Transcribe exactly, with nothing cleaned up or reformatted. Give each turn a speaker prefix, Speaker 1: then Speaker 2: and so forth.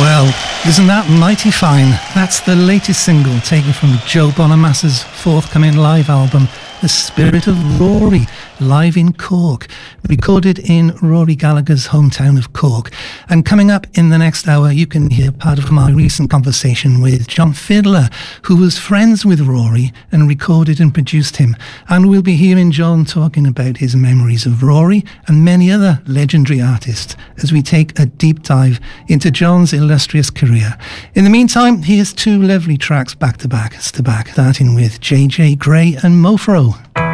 Speaker 1: Well, isn't that mighty fine? That's the latest single taken from Joe Bonamassa's forthcoming live album, The Spirit of Rory, live in Cork, recorded in Rory Gallagher's hometown of Cork. And coming up in the next hour, you can hear part of my recent conversation with John Fiddler, who was friends with Rory and recorded and produced him. And we'll be hearing John talking about his memories of Rory and many other legendary artists as we take a deep dive into John's illustrious career. In the meantime, here's two lovely tracks back to back, to back, starting with J J Gray and Mofro.